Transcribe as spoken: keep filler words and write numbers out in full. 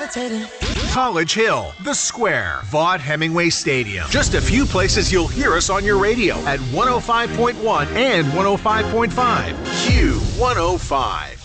levitating. College Hill, The Square, Vaught Hemingway Stadium. Just a few places you'll hear us on your radio at one oh five point one and one oh five point five. Q one oh five.